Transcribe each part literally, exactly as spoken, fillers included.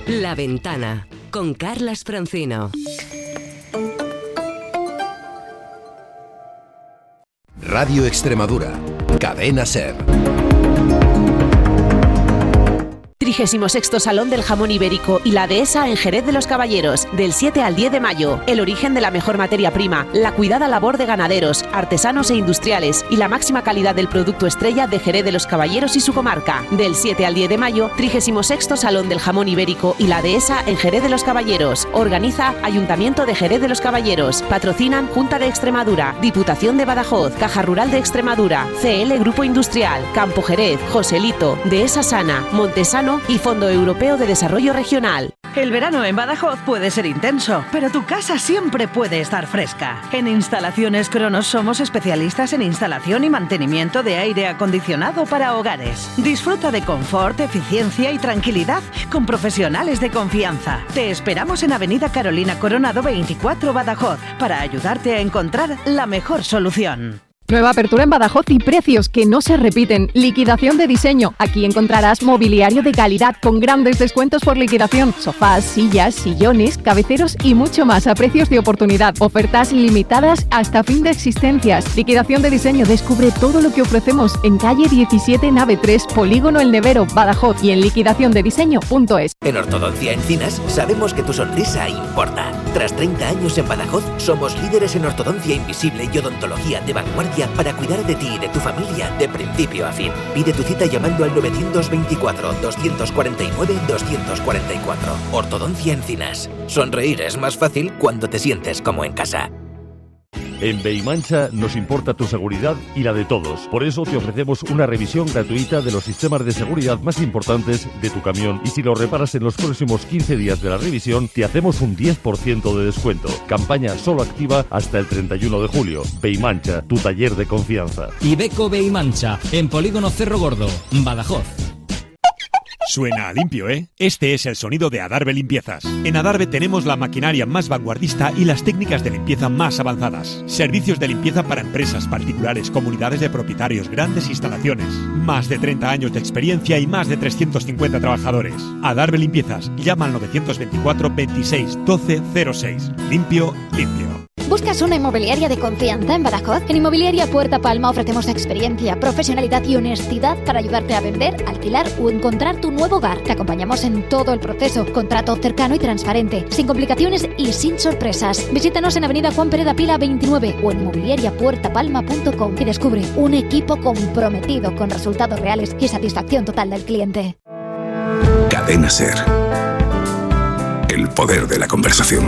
La Ventana, con Carlas Francino. Radio Extremadura, Cadena SER. trigésimo sexto Salón del Jamón Ibérico y la Dehesa en Jerez de los Caballeros, del siete al diez de mayo. El origen de la mejor materia prima, la cuidada labor de ganaderos, artesanos e industriales y la máxima calidad del producto estrella de Jerez de los Caballeros y su comarca. Del siete al diez de mayo, trigésimo sexto Salón del Jamón Ibérico y la Dehesa en Jerez de los Caballeros. Organiza Ayuntamiento de Jerez de los Caballeros. Patrocinan Junta de Extremadura, Diputación de Badajoz, Caja Rural de Extremadura, C L Grupo Industrial, Campo Jerez, Joselito, Dehesa Sana, Montesano y Fondo Europeo de Desarrollo Regional. El verano en Badajoz puede ser intenso, pero tu casa siempre puede estar fresca. En Instalaciones Cronos somos especialistas en instalación y mantenimiento de aire acondicionado para hogares. Disfruta de confort, eficiencia y tranquilidad con profesionales de confianza. Te esperamos en Avenida Carolina Coronado veinticuatro, Badajoz, para ayudarte a encontrar la mejor solución. Nueva apertura en Badajoz y precios que no se repiten. Liquidación de diseño. Aquí encontrarás mobiliario de calidad con grandes descuentos por liquidación. Sofás, sillas, sillones, cabeceros y mucho más a precios de oportunidad. Ofertas limitadas hasta fin de existencias. Liquidación de diseño. Descubre todo lo que ofrecemos en calle diecisiete, nave tres, Polígono El Nevero, Badajoz y en liquidación de diseño punto es. En Ortodoncia Encinas sabemos que tu sonrisa importa. Tras treinta años en Badajoz, somos líderes en ortodoncia invisible y odontología de vanguardia para cuidar de ti y de tu familia de principio a fin. Pide tu cita llamando al nueve dos cuatro, dos cuatro nueve, dos cuatro cuatro. Ortodoncia Encinas. Sonreír es más fácil cuando te sientes como en casa. En Beimancha nos importa tu seguridad y la de todos. Por eso te ofrecemos una revisión gratuita de los sistemas de seguridad más importantes de tu camión. Y si lo reparas en los próximos quince días de la revisión, te hacemos un diez por ciento de descuento. Campaña solo activa hasta el treinta y uno de julio. Beimancha, tu taller de confianza. Iveco Beimancha, en Polígono Cerro Gordo, Badajoz. Suena a limpio, ¿eh? Este es el sonido de Adarve Limpiezas. En Adarve tenemos la maquinaria más vanguardista y las técnicas de limpieza más avanzadas. Servicios de limpieza para empresas, particulares, comunidades de propietarios, grandes instalaciones. Más de treinta años de experiencia y más de trescientos cincuenta trabajadores. Adarve Limpiezas. Llama al nueve dos cuatro, veintiséis, doce cero seis. Limpio, limpio. ¿Buscas una inmobiliaria de confianza en Badajoz? En Inmobiliaria Puerta Palma ofrecemos experiencia, profesionalidad y honestidad para ayudarte a vender, alquilar o encontrar tu nuevo hogar. Te acompañamos en todo el proceso, contrato cercano y transparente, sin complicaciones y sin sorpresas. Visítanos en Avenida Juan Pereda Pila veintinueve o en inmobiliaria puerta palma punto com y descubre un equipo comprometido con resultados reales y satisfacción total del cliente. Cadena SER. El poder de la conversación.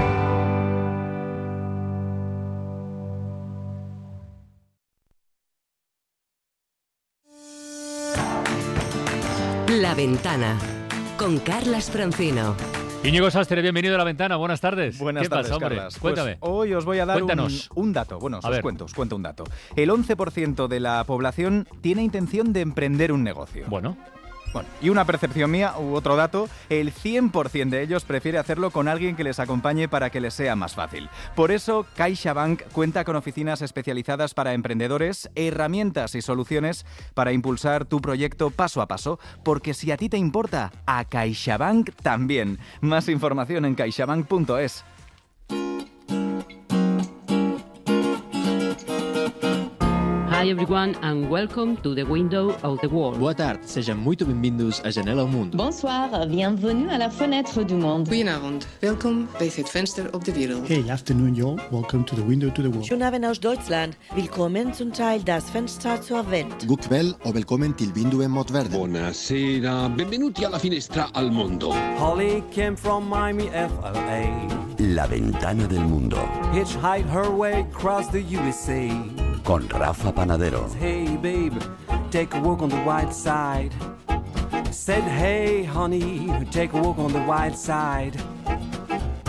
La Ventana, con Carlas Francino. Íñigo Sastre, bienvenido a La Ventana, buenas tardes. Buenas ¿Qué tardes, pasa, hombre? Carlas. Cuéntame. Pues hoy os voy a dar un, un dato. Bueno, os, os cuento, os cuento un dato. El once por ciento de la población tiene intención de emprender un negocio. Bueno. Bueno, y una percepción mía u otro dato, el cien por ciento de ellos prefiere hacerlo con alguien que les acompañe para que les sea más fácil. Por eso, CaixaBank cuenta con oficinas especializadas para emprendedores, herramientas y soluciones para impulsar tu proyecto paso a paso, porque si a ti te importa, a CaixaBank también. Más información en caixabank punto es. Hi everyone and welcome to the Window of the World. Boa tarde, sejam muito bem-vindos à Janela ao Mundo. Bonsoir, bienvenue à la fenêtre du monde. Goedenavond, welkom bij het venster op de wereld. Hey, afternoon y'all, welcome to the Window to the World. Schönen Abend aus Deutschland, willkommen zum Teil das Fenster zur Welt. God kväll och välkommen till Vinduet mot världen. Buonasera, benvenuti alla finestra al mondo. Holly came from Miami, F L A. La Ventana del Mundo. Hitchhiked her way across the U S A. Con Rafa Panadero. Hey babe, take a walk on the white side. Said hey honey, take a walk on the white side.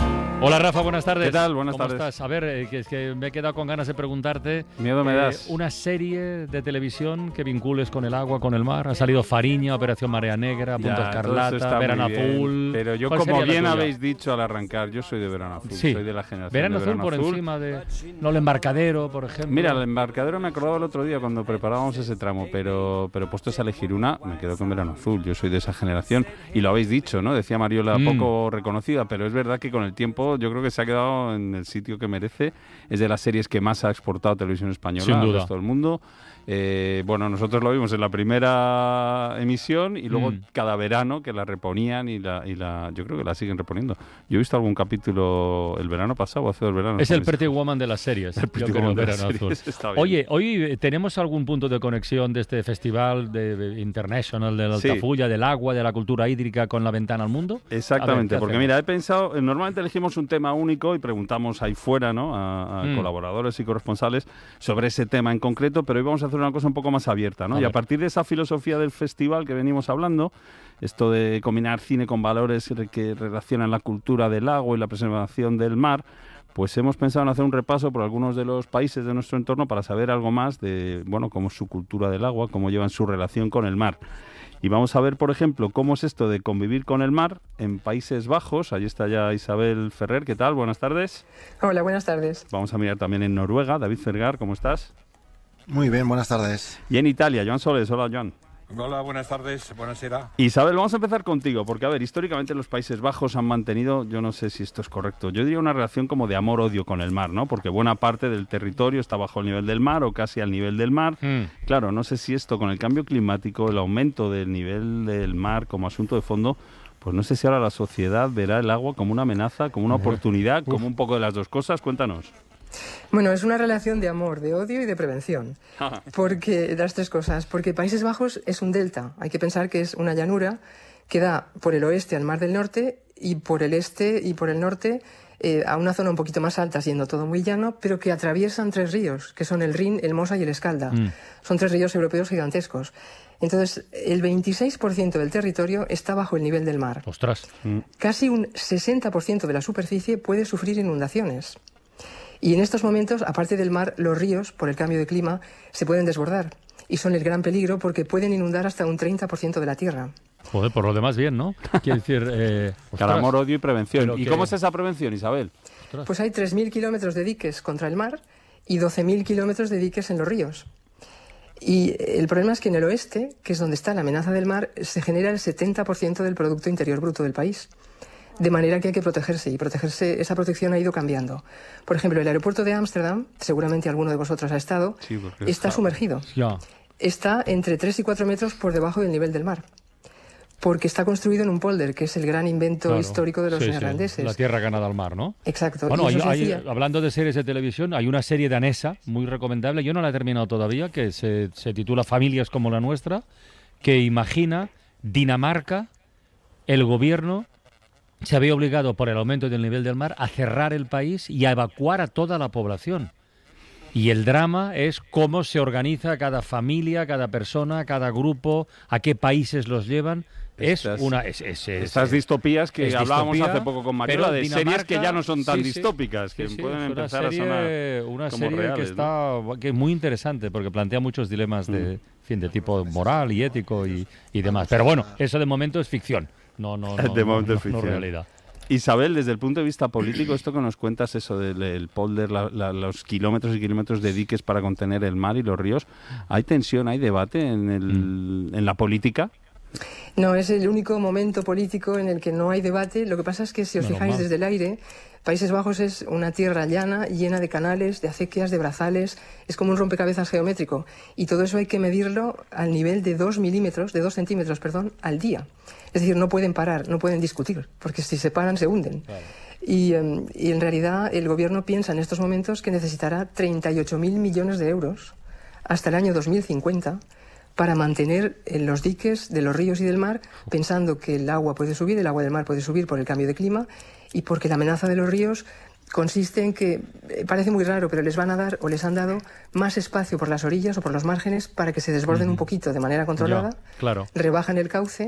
Hola Rafa, buenas tardes. ¿Qué tal? Buenas ¿Cómo tardes. estás? A ver, eh, que es que me he quedado con ganas de preguntarte. Miedo me eh, das. Una serie de televisión que vincules con el agua, con el mar. Ha salido Fariña, Operación Marea Negra, Punto Ya, todo eso Escarlata, está Verano muy bien, Azul. Pero yo, ¿Cuál como sería la bien tuya? habéis dicho al arrancar, yo soy de Verano Azul. Sí. Soy de la generación Verano de Azul Verano por Azul. encima de... No, el Embarcadero, por ejemplo. Mira, el Embarcadero me acordaba el otro día cuando preparábamos ese tramo, pero, pero puestos a elegir una, me quedo con Verano Azul. Yo soy de esa generación y lo habéis dicho, ¿no? Decía Mariola, Mm. poco reconocida, pero es verdad que con el tiempo yo creo que se ha quedado en el sitio que merece. Es de las series que más ha exportado Televisión Española Sin al duda. resto del mundo. Eh, bueno, nosotros lo vimos en la primera emisión y luego Mm. cada verano que la reponían y la, y la yo creo que la siguen reponiendo. Yo he visto algún capítulo el verano pasado o hace dos veranos. Es el con Pretty Woman de las series. El yo Pretty creo, Woman de las Verano Azul. series, está bien. Oye, hoy eh, tenemos algún punto de conexión de este festival de, de International de la Sí. Altafulla, del agua, de la cultura hídrica con la ventana al mundo. Exactamente, A ver, ¿qué porque hacemos? mira, he pensado, eh, normalmente elegimos un tema único y preguntamos ahí fuera, ¿no? A, a Mm. colaboradores y corresponsales sobre ese tema en concreto, pero hoy vamos a hacer una cosa un poco más abierta, ¿no? A y a ver. partir de esa filosofía del festival que venimos hablando, esto de combinar cine con valores re- que relacionan la cultura del agua y la preservación del mar, pues hemos pensado en hacer un repaso por algunos de los países de nuestro entorno para saber algo más de, bueno, cómo es su cultura del agua, cómo llevan su relación con el mar. Y vamos a ver, por ejemplo, cómo es esto de convivir con el mar en Países Bajos. Allí está ya Isabel Ferrer. ¿Qué tal? Buenas tardes. Hola, buenas tardes. Vamos a mirar también en Noruega. David Fergar, ¿cómo estás? Muy bien, buenas tardes. Y en Italia, Joan Soles. Hola, Joan. Hola, buenas tardes, buonasera. Isabel, vamos a empezar contigo, porque, a ver, históricamente los Países Bajos han mantenido, yo no sé si esto es correcto, yo diría una relación como de amor-odio con el mar, ¿no? Porque buena parte del territorio está bajo el nivel del mar o casi al nivel del mar. Mm. Claro, no sé si esto con el cambio climático, el aumento del nivel del mar como asunto de fondo, pues no sé si ahora la sociedad verá el agua como una amenaza, como una oportunidad, como un poco de las dos cosas. Cuéntanos. Bueno, es una relación de amor, de odio y de prevención. Porque las tres cosas. Porque Países Bajos es un delta. Hay que pensar que es una llanura que da por el oeste al Mar del Norte y por el este y por el norte eh, a una zona un poquito más alta, siendo todo muy llano, pero que atraviesan tres ríos, que son el Rin, el Mosa y el Escalda. Mm. Son tres ríos europeos gigantescos. Entonces, el veintiséis por ciento del territorio está bajo el nivel del mar. Ostras. Casi un sesenta por ciento de la superficie puede sufrir inundaciones. Y en estos momentos, aparte del mar, los ríos, por el cambio de clima, se pueden desbordar. Y son el gran peligro porque pueden inundar hasta un treinta por ciento de la tierra. Joder, por lo demás bien, ¿no? Quiero decir... Eh, Cara, ostras. amor, odio y prevención. Pero ¿Y que- cómo es esa prevención, Isabel? Pues hay tres mil kilómetros de diques contra el mar y doce mil kilómetros de diques en los ríos. Y el problema es que en el oeste, que es donde está la amenaza del mar, se genera el setenta por ciento del Producto Interior Bruto del país. De manera que hay que protegerse, y protegerse, esa protección ha ido cambiando. Por ejemplo, el aeropuerto de Ámsterdam, seguramente alguno de vosotros ha estado, Sí, porque está sumergido. Ya. Está entre tres y cuatro metros por debajo del nivel del mar. Porque está construido en un polder, que es el gran invento Claro. histórico de los Sí, sí, neerlandeses. la tierra ganada al mar, ¿no? Exacto. Bueno, y hay- eso se hay- hacía- hablando de series de televisión, hay una serie danesa muy recomendable, yo no la he terminado todavía, que se, se titula Familias como la nuestra, que imagina Dinamarca, el gobierno se había obligado por el aumento del nivel del mar a cerrar el país y a evacuar a toda la población. Y el drama es cómo se organiza cada familia, cada persona, cada grupo, a qué países los llevan. Es Estas- una... Es, es- es- Estas distopías que es hablábamos distopía, hace poco con Mariola, pero de series Dinamarca- que ya no son tan sí, sí. distópicas, que Sí, sí, pueden es una empezar serie, a sonar una como serie reales, que está que es muy interesante porque plantea muchos dilemas de, en fin, de tipo moral y ético y, y demás. Pero bueno, eso de momento es ficción, no, no, no, De momento no- es no- no ficción. realidad. Isabel, desde el punto de vista político, esto que nos cuentas, eso del el polder, la- la- los kilómetros y kilómetros de diques para contener el mar y los ríos, ¿hay tensión, hay debate en, el, Mm. en la política? No, es el único momento político en el que no hay debate. Lo que pasa es que si os Menos fijáis mal. desde el aire, Países Bajos es una tierra llana, llena de canales, de acequias, de brazales. Es como un rompecabezas geométrico. Y todo eso hay que medirlo al nivel de dos milímetros, de dos centímetros, perdón, al día. Es decir, no pueden parar, no pueden discutir, porque si se paran se hunden. Y, eh, y en realidad el gobierno piensa en estos momentos que necesitará treinta y ocho mil millones de euros hasta el año dos mil cincuenta para mantener eh, los diques de los ríos y del mar, pensando que el agua puede subir, el agua del mar puede subir por el cambio de clima y porque la amenaza de los ríos consiste en que, eh, parece muy raro, pero les van a dar o les han dado más espacio por las orillas o por los márgenes para que se desborden Ujú. un poquito de manera controlada, Ya, claro. rebajan el cauce,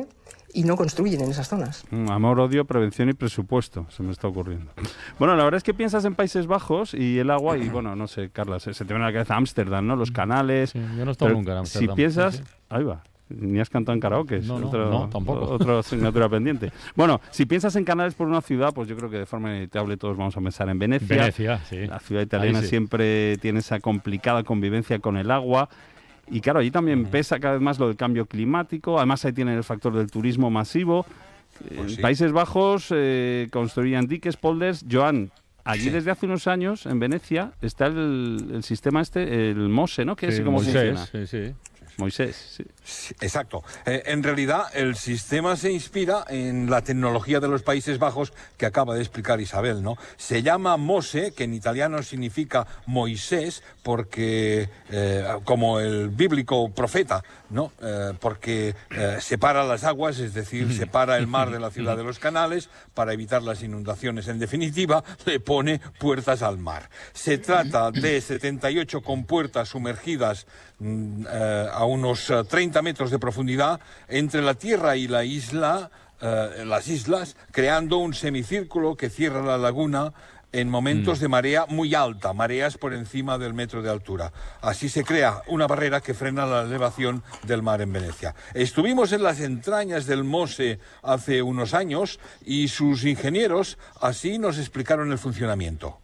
y no construyen en esas zonas. Amor, odio, prevención y presupuesto, se me está ocurriendo. Bueno, la verdad es que piensas en Países Bajos y el agua, y bueno, no sé, Carla, se, se te viene a la cabeza Ámsterdam, ¿no? Los canales. Sí, yo no he estado nunca en Ámsterdam. Si piensas, sí, sí. ahí va. Ni has cantado en karaoke, no, no, otro, no, tampoco. Otra asignatura pendiente. Bueno, si piensas en canales por una ciudad, pues yo creo que de forma inevitable todos vamos a pensar en Venecia. Venecia, sí. La ciudad italiana sí. siempre tiene esa complicada convivencia con el agua. Y claro, allí también uh-huh. pesa cada vez más lo del cambio climático. Además, ahí tienen el factor del turismo masivo. Pues en sí. Países Bajos eh, construían diques, polders. Joan, allí sí. desde hace unos años, en Venecia, está el, el sistema este, el MOSE, ¿no? Que sí, es cómo Moisés, funciona. Sí, sí. Moisés, sí. Sí, exacto. Eh, en realidad, el sistema se inspira en la tecnología de los Países Bajos que acaba de explicar Isabel, ¿no? Se llama MOSE, que en italiano significa Moisés, porque eh, como el bíblico profeta, ¿no? Eh, porque eh, separa las aguas, es decir, separa el mar de la ciudad de los canales para evitar las inundaciones. En definitiva, le pone puertas al mar. Se trata de setenta y ocho compuertas sumergidas mm, eh, a unos uh, treinta metros de profundidad entre la tierra y la isla, uh, las islas, creando un semicírculo que cierra la laguna en momentos mm. de marea muy alta, mareas por encima del metro de altura. Así se crea una barrera que frena la elevación del mar en Venecia. Estuvimos en las entrañas del MOSE hace unos años y sus ingenieros así nos explicaron el funcionamiento.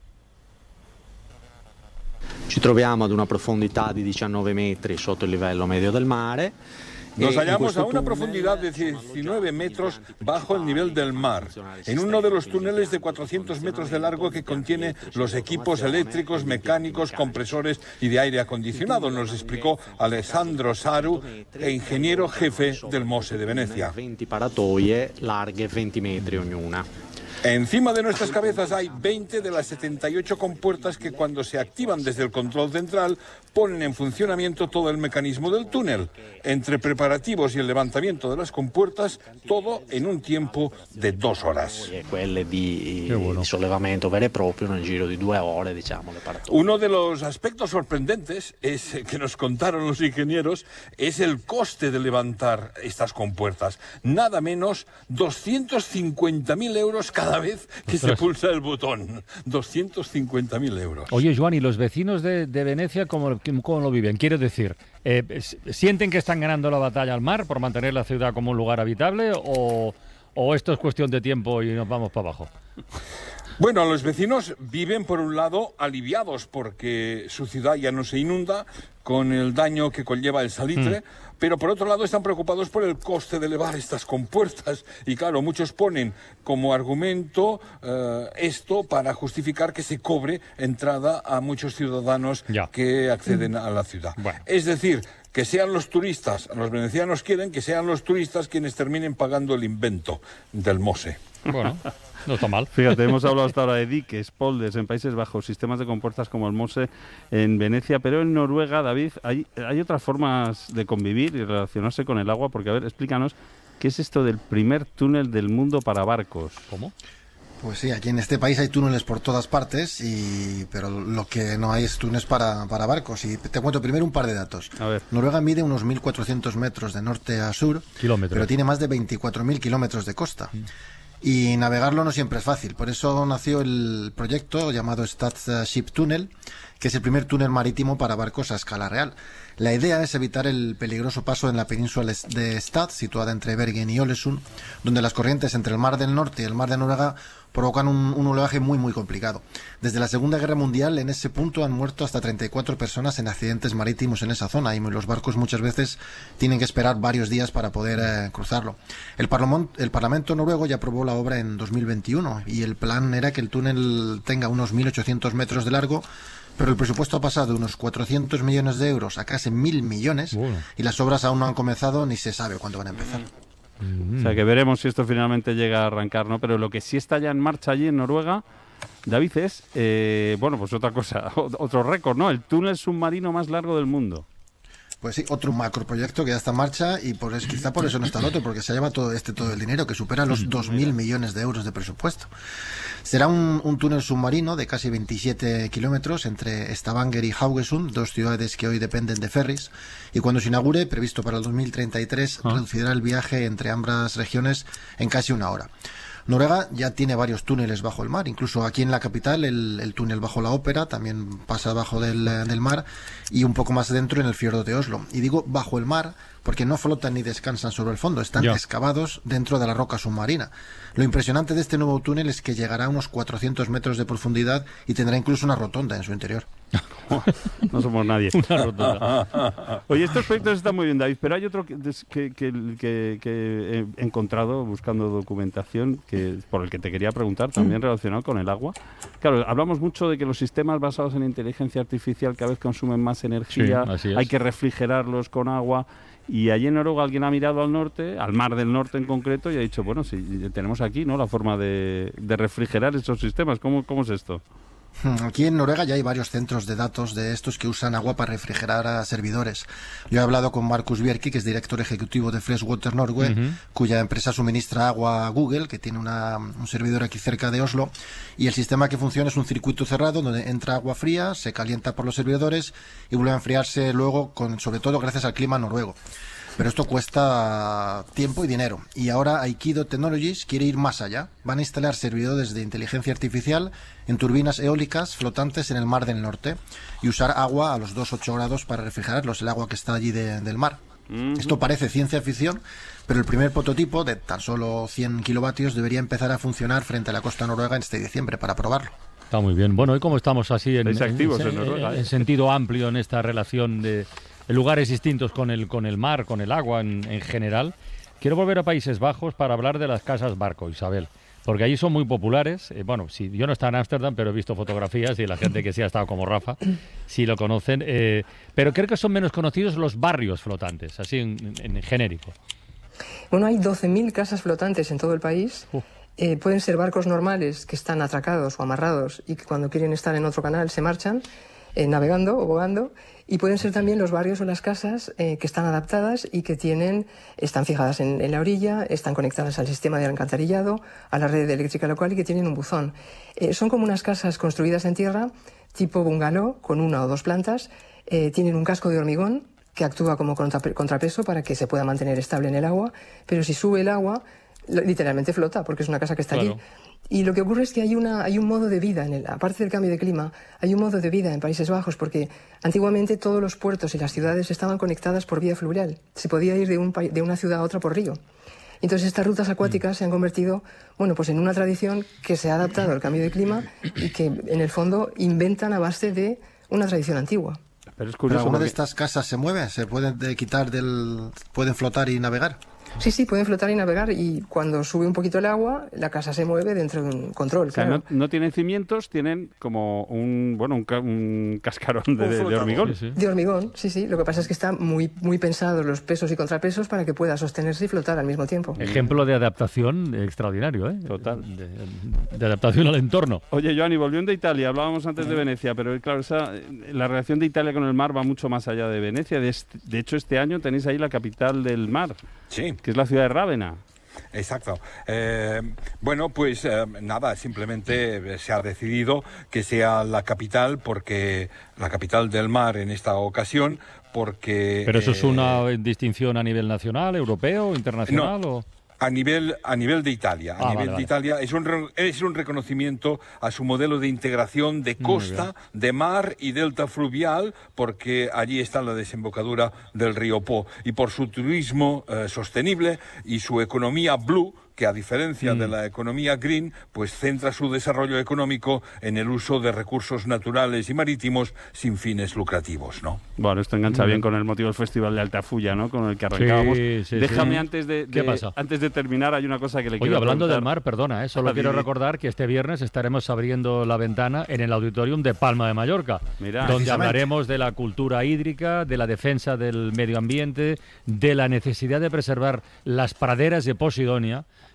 Ci troviamo ad una profondità di diciannove metri sotto il livello medio del mare. Nos hallamos a una profundidad de diecinueve metros bajo el nivel del mar, en uno de los túneles de cuatrocientos metros de largo que contiene los equipos eléctricos, mecánicos, compresores y de aire acondicionado, nos explicó Alessandro Saru, ingeniero jefe del MOSE de Venecia. veinte paratoie larghe venti metri ognuna. Encima de nuestras cabezas hay veinte de las setenta y ocho compuertas que cuando se activan desde el control central ponen en funcionamiento todo el mecanismo del túnel. Entre preparativos y el levantamiento de las compuertas, todo en un tiempo de dos horas. Quelle di, bueno. di sollevamento vero e proprio nel giro di due ore, diciamo, le paratoie. Uno de los aspectos sorprendentes es que nos contaron los ingenieros es el coste de levantar estas compuertas. Nada menos doscientos cincuenta mil euros cada vez que Ostras. se pulsa el botón. doscientos cincuenta mil euros. Oye, Joan, ¿y los vecinos de, de Venecia cómo, cómo lo viven? Quiero decir, eh, ¿sienten que están ganando la batalla al mar por mantener la ciudad como un lugar habitable o, o esto es cuestión de tiempo y nos vamos para abajo? Bueno, los vecinos viven, por un lado, aliviados porque su ciudad ya no se inunda con el daño que conlleva el salitre, mm. pero por otro lado están preocupados por el coste de elevar estas compuertas. Y claro, muchos ponen como argumento eh, esto para justificar que se cobre entrada a muchos ciudadanos ya. que acceden mm. a la ciudad. Bueno. Es decir, que sean los turistas, los venecianos quieren que sean los turistas quienes terminen pagando el invento del MOSE. Bueno, no está mal. Fíjate, hemos hablado hasta ahora de diques, polders en Países Bajos, sistemas de compuertas como el MOSE en Venecia, pero en Noruega, David, hay, hay otras formas de convivir y relacionarse con el agua, porque, a ver, explícanos, ¿qué es esto del primer túnel del mundo para barcos? ¿Cómo? Pues sí, aquí en este país hay túneles por todas partes, y pero lo que no hay es túneles para, para barcos. Y te cuento primero un par de datos. A ver. Noruega mide unos mil cuatrocientos metros de norte a sur, kilómetros. Pero tiene más de veinticuatro mil kilómetros de costa. Mm. Y navegarlo no siempre es fácil. Por eso nació el proyecto llamado Stad-Ship Tunnel, que es el primer túnel marítimo para barcos a escala real. La idea es evitar el peligroso paso en la península de Stad, situada entre Bergen y Ålesund, donde las corrientes entre el Mar del Norte y el Mar de Noruega provocan un, un oleaje muy muy complicado. Desde la Segunda Guerra Mundial en ese punto han muerto hasta treinta y cuatro personas en accidentes marítimos en esa zona, y los barcos muchas veces tienen que esperar varios días para poder eh, cruzarlo. El, Parlamont, el Parlamento noruego ya aprobó la obra en dos mil veintiuno y el plan era que el túnel tenga unos mil ochocientos metros de largo, pero el presupuesto ha pasado de unos cuatrocientos millones de euros a casi mil millones, bueno. y las obras aún no han comenzado ni se sabe cuándo van a empezar. O sea, que veremos si esto finalmente llega a arrancar, ¿no? Pero lo que sí está ya en marcha allí en Noruega, David, es, eh, bueno, pues otra cosa, otro récord, ¿no? El túnel submarino más largo del mundo. Pues sí, otro macroproyecto que ya está en marcha y por es, quizá por eso no está el otro, porque se lleva todo este todo el dinero, que supera los dos mil millones de euros de presupuesto. Será un, un túnel submarino de casi veintisiete kilómetros entre Stavanger y Haugesund, dos ciudades que hoy dependen de ferries, y cuando se inaugure, previsto para el dos mil treinta y tres, ah. reducirá el viaje entre ambas regiones en casi una hora. Noruega ya tiene varios túneles bajo el mar, incluso aquí en la capital el, el túnel bajo la ópera también pasa bajo del, del mar, y un poco más dentro en el fiordo de Oslo. Y digo bajo el mar porque no flotan ni descansan sobre el fondo, están ya. excavados dentro de la roca submarina. Lo impresionante de este nuevo túnel es que llegará a unos cuatrocientos metros de profundidad y tendrá incluso una rotonda en su interior. No somos nadie. Una rotonda. Oye, estos proyectos están muy bien, David, pero hay otro que, que, que, que, que he encontrado buscando documentación que, por el que te quería preguntar, también relacionado con el agua. Claro, hablamos mucho de que los sistemas basados en inteligencia artificial cada vez consumen más energía, sí, hay que refrigerarlos con agua. Y allí en Noruega alguien ha mirado al norte, al mar del norte en concreto, y ha dicho, bueno, si tenemos aquí, ¿no?, la forma de, de refrigerar esos sistemas. ¿Cómo, cómo es esto? Aquí en Noruega ya hay varios centros de datos de estos que usan agua para refrigerar a servidores. Yo he hablado con Markus Bjerke, que es director ejecutivo de Freshwater Norway, uh-huh. cuya empresa suministra agua a Google, que tiene una, un servidor aquí cerca de Oslo, y el sistema que funciona es un circuito cerrado donde entra agua fría, se calienta por los servidores y vuelve a enfriarse luego, con, sobre todo gracias al clima noruego. Pero esto cuesta tiempo y dinero. Y ahora Aikido Technologies quiere ir más allá. Van a instalar servidores de inteligencia artificial en turbinas eólicas flotantes en el Mar del Norte y usar agua a los dos a ocho grados para refrigerarlos, el agua que está allí de, del mar. Uh-huh. Esto parece ciencia ficción, pero el primer prototipo de tan solo cien kilovatios debería empezar a funcionar frente a la costa noruega en este diciembre para probarlo. Está muy bien. Bueno, y como estamos así en, activos en, en, Noruega, en, en sentido amplio en esta relación de en lugares distintos con el con el mar, con el agua en, en general, quiero volver a Países Bajos para hablar de las casas barco, Isabel, porque allí son muy populares. Eh, bueno, sí, yo no he estado en Ámsterdam, pero he visto fotografías y la gente que sí ha estado como Rafa, sí lo conocen, eh, pero creo que son menos conocidos los barrios flotantes, así en, en, en genérico. Bueno, hay doce mil casas flotantes en todo el país. Uh. Eh, pueden ser barcos normales que están atracados o amarrados y que cuando quieren estar en otro canal se marchan, eh, navegando o bogando. Y pueden ser también los barrios o las casas eh, que están adaptadas y que tienen, están fijadas en, en la orilla, están conectadas al sistema de alcantarillado, a la red eléctrica local y que tienen un buzón. Eh, son como unas casas construidas en tierra, tipo bungalow, con una o dos plantas. Eh, tienen un casco de hormigón que actúa como contrapeso para que se pueda mantener estable en el agua, pero si sube el agua, literalmente flota, porque es una casa que está claro. allí. Y lo que ocurre es que hay, una, hay un modo de vida, en el, aparte del cambio de clima, hay un modo de vida en Países Bajos, porque antiguamente todos los puertos y las ciudades estaban conectadas por vía fluvial. Se podía ir de, un, de una ciudad a otra por río. Entonces estas rutas acuáticas mm. se han convertido, bueno, pues en una tradición que se ha adaptado al cambio de clima y que en el fondo inventan a base de una tradición antigua. Pero es curioso. ¿Pero alguna de estas casas se mueve? ¿Se pueden de quitar del, pueden flotar y navegar? Sí, sí, pueden flotar y navegar, y cuando sube un poquito el agua, la casa se mueve dentro de un control. O sea, claro. no, no tienen cimientos, tienen como un bueno un, ca un cascarón de, de, de hormigón. Sí, sí. De hormigón, sí, sí. Lo que pasa es que están muy, muy pensados los pesos y contrapesos para que pueda sostenerse y flotar al mismo tiempo. Ejemplo de adaptación extraordinario, ¿eh? Total. De, de adaptación al entorno. Oye, Joanny, volviendo a Italia, hablábamos antes de Venecia, pero claro, esa, la relación de Italia con el mar va mucho más allá de Venecia. De, este, de hecho, este año tenéis ahí la capital del mar, sí, que es la ciudad de Rávena. Exacto. Eh, bueno, pues eh, nada, simplemente se ha decidido que sea la capital, porque la capital del mar en esta ocasión, porque... ¿Pero eso eh, es una distinción a nivel nacional, europeo, internacional no. o...? A nivel, a nivel de Italia. A ah, nivel vale, de vale. Italia es un, es un reconocimiento a su modelo de integración de costa, de mar y delta fluvial, porque allí está la desembocadura del río Po, y por su turismo eh, sostenible y su economía blue, que a diferencia mm. de la economía green, pues centra su desarrollo económico en el uso de recursos naturales y marítimos sin fines lucrativos, ¿no? Bueno, esto engancha mm. bien con el motivo del Festival de Altafulla, ¿no?, con el que arrancábamos. Sí, sí, Déjame sí. antes de, de ¿Qué pasa? antes de terminar, hay una cosa que le Oye, quiero hablando preguntar. del mar, perdona, ¿eh? solo Ah, quiero sí. recordar que este viernes estaremos abriendo la ventana en el Auditorium de Palma de Mallorca, Mirá, donde hablaremos de la cultura hídrica, de la defensa del medio ambiente, de la necesidad de preservar las praderas de Posidonia,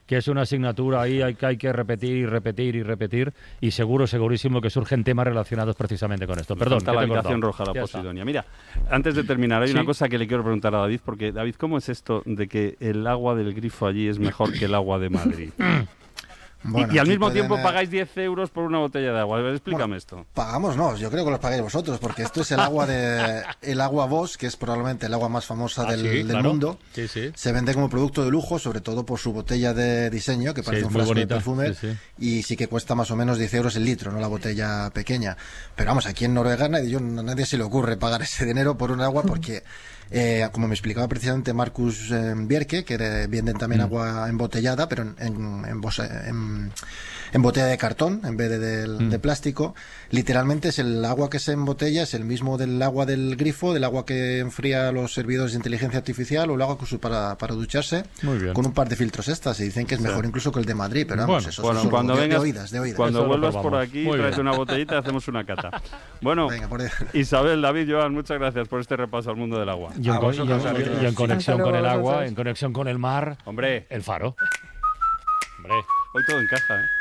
que es una asignatura ahí hay, que hay que repetir y repetir y repetir, y seguro, segurísimo que surgen temas relacionados precisamente con esto. Perdón, la habitación roja, la Posidonia. Mira, antes de terminar, hay ¿Sí? una cosa que le quiero preguntar a David, porque David, ¿cómo es esto de que el agua del grifo allí es mejor que el agua de Madrid? Bueno, y, y al mismo pueden, tiempo eh... pagáis diez euros por una botella de agua. A ver, explícame bueno, esto. Pagamos, no, yo creo que los pagáis vosotros, porque esto es el agua de el agua Bosch, que es probablemente el agua más famosa ah, del, sí, del claro. mundo. Sí, sí. Se vende como producto de lujo, sobre todo por su botella de diseño, que parece sí, un frasco bonita. de perfume, sí, sí. y sí que cuesta más o menos diez euros el litro, no la botella pequeña. Pero vamos, aquí en Noruega nadie, yo, a nadie se le ocurre pagar ese dinero por un agua, porque... Eh, como me explicaba precisamente Marcus eh, Bjerke, que venden también mm. agua embotellada, pero en, en, en, en, en botella de cartón en vez de, de, mm. de plástico. Literalmente es el agua que se embotella, es el mismo del agua del grifo, del agua que enfría los servidores de inteligencia artificial o el agua que usa para, para ducharse, con un par de filtros extras, y dicen que es mejor sí. incluso que el de Madrid, pero vamos, bueno, eso bueno, es cuando de, vengas, de oídas, de oídas. Cuando vuelvas por aquí, tráete una botellita y hacemos una cata. Bueno, Venga, por Isabel, David, Joan, muchas gracias por este repaso al mundo del agua. Y en, con, y, en, y en conexión con el agua, en conexión con el mar, hombre, el faro. Hombre, hoy todo encaja, ¿eh?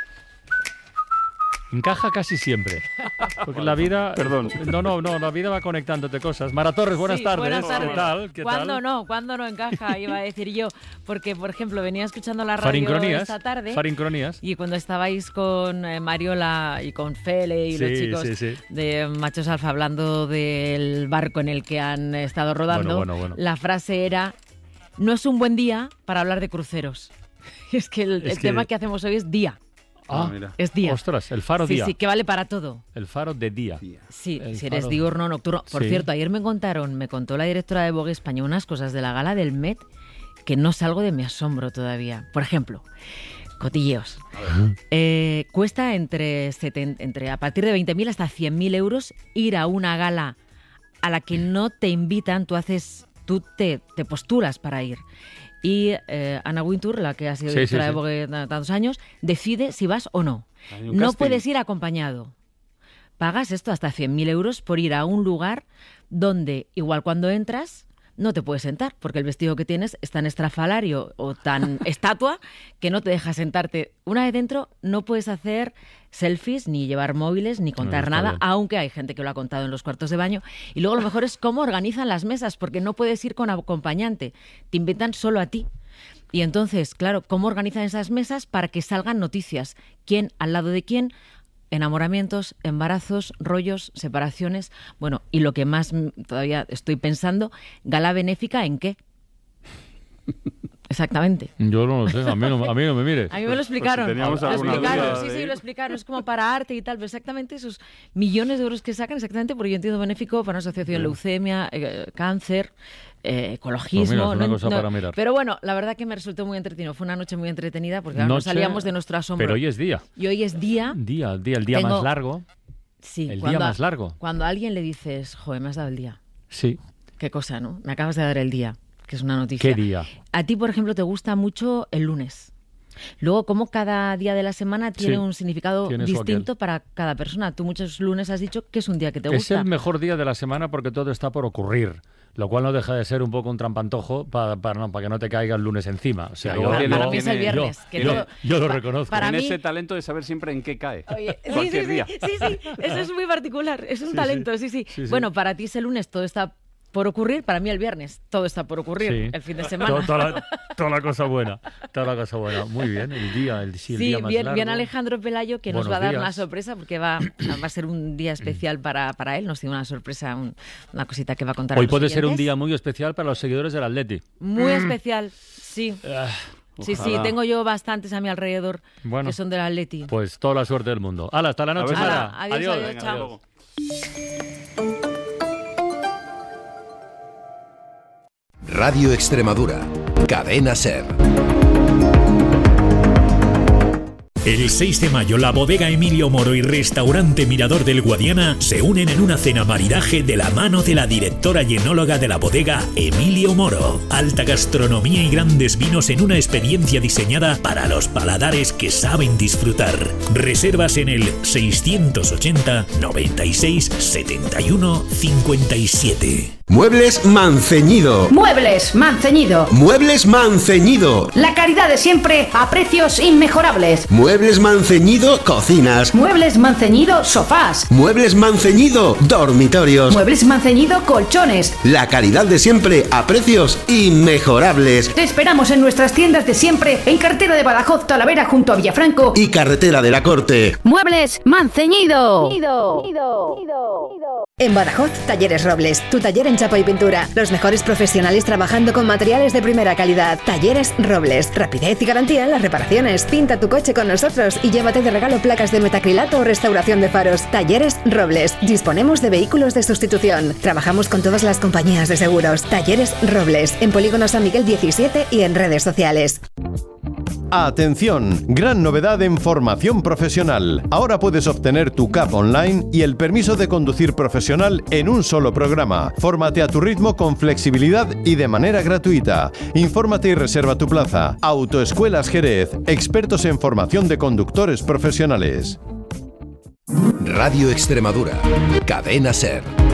Encaja casi siempre. Porque la vida... Perdón. No, no, no, la vida va conectándote cosas. Mara Torres, buenas sí, tardes. Buenas tardes. ¿Qué tal? ¿Qué ¿Cuándo tal? no? ¿Cuándo no encaja? Iba a decir yo. Porque, por ejemplo, venía escuchando la radio esta tarde. Farincronías. Y cuando estabais con eh, Mariola y con Fele y sí, los chicos sí, sí. de Machos Alfa hablando del barco en el que han estado rodando, bueno, bueno, bueno. la frase era: no es un buen día para hablar de cruceros. Es que el, es el que... tema que hacemos hoy es día. Ah, mira. Es día. Ostras, el faro sí, día. Sí, que vale para todo. El faro de día. Sí, el si eres faro... diurno o nocturno. Por sí. cierto, ayer me contaron, me contó la directora de Vogue España unas cosas de la gala del Met que no salgo de mi asombro todavía. Por ejemplo, cotilleos. Eh, cuesta entre, setenta, entre a partir de veinte mil hasta cien mil euros ir a una gala a la que no te invitan, tú haces, tú te, te postulas para ir. Y eh, Anna Wintour, la que ha sido sí, directora sí, de Vogue sí. tantos años, decide si vas o no. No casting. Puedes ir acompañado. Pagas esto hasta cien mil euros por ir a un lugar donde, igual cuando entras, no te puedes sentar, porque el vestido que tienes es tan estrafalario o tan estatua que no te deja sentarte. Una vez dentro no puedes hacer selfies, ni llevar móviles, ni contar no, nada, bien. Aunque hay gente que lo ha contado en los cuartos de baño. Y luego lo mejor es cómo organizan las mesas, porque no puedes ir con acompañante, te invitan solo a ti. Y entonces, claro, ¿cómo organizan esas mesas para que salgan noticias? ¿Quién al lado de quién? Enamoramientos, embarazos, rollos, separaciones. Bueno, y lo que más todavía estoy pensando, ¿gala benéfica en qué? Exactamente. Yo no lo sé, a mí no, a mí no me mires. A mí me lo explicaron. Pues si lo explicaron, sí, de... sí, lo explicaron. Es como para arte y tal, pero exactamente esos millones de euros que sacan, exactamente, porque yo entiendo benéfico para una asociación de leucemia, eh, cáncer, eh, ecologismo. Pues mira, es una no, cosa no, para mirar. Pero bueno, la verdad que me resultó muy entretenido. Fue una noche muy entretenida porque claro, noche, nos salíamos de nuestro asombro. Pero hoy es día. Y hoy es día. Día, día el día Tengo... más largo. Sí, el cuando día a, más largo. Cuando a alguien le dices, joder, me has dado el día. Sí. Qué cosa, ¿no? Me acabas de dar el día, que es una noticia. ¿Qué día? A ti, por ejemplo, te gusta mucho el lunes. Luego, como cada día de la semana tiene sí, un significado distinto para cada persona. Tú muchos lunes has dicho que es un día que te gusta. Es el mejor día de la semana porque todo está por ocurrir. Lo cual no deja de ser un poco un trampantojo para, para, no, para que no te caiga el lunes encima. O sea, yo, para, yo, para mí es el viernes. Yo, que yo, todo, yo lo reconozco. Para Tiene mí, ese talento de saber siempre en qué cae. Oye, cualquier sí, sí, día. Sí, sí, sí, eso es muy particular. Es un sí, talento, sí. Sí, sí, sí. Bueno, para ti es el lunes, todo está por ocurrir. Para mí el viernes, todo está por ocurrir. Sí. El fin de semana. Toda, toda, la, toda la cosa buena. Toda la cosa buena. Muy bien, el día, el, sí, el sí, día más bien, largo. bien Alejandro Pelayo, que Buenos nos va a dar días. una sorpresa, porque va, va a ser un día especial para, para él. Nos tiene una sorpresa, un, una cosita que va a contar. Hoy a los puede oyentes. ser un día muy especial para los seguidores del Atleti. Muy mm. especial, sí. Uh, sí, sí, tengo yo bastantes a mi alrededor bueno, que son del Atleti. Pues toda la suerte del mundo. ¡Hala, hasta la noche! Hala, adiós, adiós, adiós, adiós, chao. Radio Extremadura, Cadena SER. El seis de mayo, la bodega Emilio Moro y restaurante Mirador del Guadiana se unen en una cena maridaje de la mano de la directora y enóloga de la bodega, Emilio Moro. Alta gastronomía y grandes vinos en una experiencia diseñada para los paladares que saben disfrutar. Reservas en el seiscientos ochenta, noventa y seis, setenta y uno, cincuenta y siete. Muebles Manceñido. Muebles Manceñido. Muebles Manceñido. La calidad de siempre a precios inmejorables. Muebles Manceñido Cocinas. Muebles Manceñido Sofás. Muebles Manceñido Dormitorios. Muebles Manceñido Colchones. La calidad de siempre a precios inmejorables. Te esperamos en nuestras tiendas de siempre en carretera de Badajoz, Talavera junto a Villafranco y carretera de la Corte. Muebles Manceñido. En Badajoz, Talleres Robles, tu taller en chapa y pintura. Los mejores profesionales trabajando con materiales de primera calidad. Talleres Robles, rapidez y garantía en las reparaciones. Pinta tu coche con nosotros y llévate de regalo placas de metacrilato o restauración de faros. Talleres Robles, disponemos de vehículos de sustitución. Trabajamos con todas las compañías de seguros. Talleres Robles, en Polígono San Miguel diecisiete y en redes sociales. Atención, gran novedad en formación profesional. Ahora puedes obtener tu C A P online y el permiso de conducir profesional en un solo programa. Fórmate a tu ritmo con flexibilidad y de manera gratuita. Infórmate y reserva tu plaza. Autoescuelas Jerez, expertos en formación de conductores profesionales. Radio Extremadura, Cadena SER.